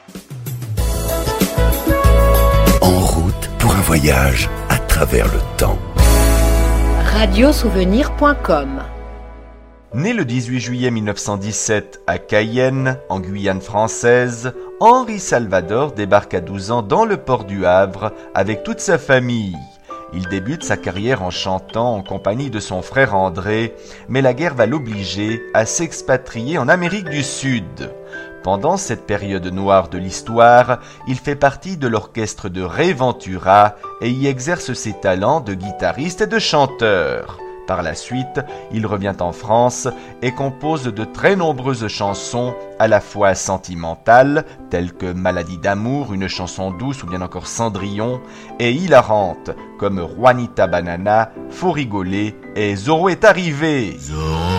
En route pour un voyage à travers le temps. Radiosouvenir.com. Né le 18 juillet 1917 à Cayenne, en Guyane française, Henri Salvador débarque à 12 ans dans le port du Havre avec toute sa famille. Il débute sa carrière en chantant en compagnie de son frère André, mais la guerre va l'obliger à s'expatrier en Amérique du Sud. Pendant cette période noire de l'histoire, il fait partie de l'orchestre de Ray Ventura et y exerce ses talents de guitariste et de chanteur. Par la suite, il revient en France et compose de très nombreuses chansons à la fois sentimentales, telles que Maladie d'amour, une chanson douce ou bien encore Cendrillon, et hilarantes comme Juanita Banana, Faut rigoler et Zorro est arrivé.